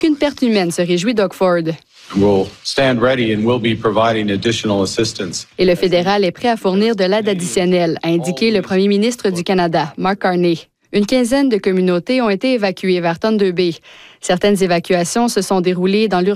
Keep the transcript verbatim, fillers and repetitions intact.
Qu'une perte humaine, se réjouit Doug Ford. We'll stand ready and we'll be providing additional assistance. Et le fédéral est prêt à fournir de l'aide additionnelle, a indiqué le premier ministre du Canada, Mark Carney. Une quinzaine de communautés ont été évacuées vers Thunder Bay. Certaines évacuations se sont déroulées dans l'urgence.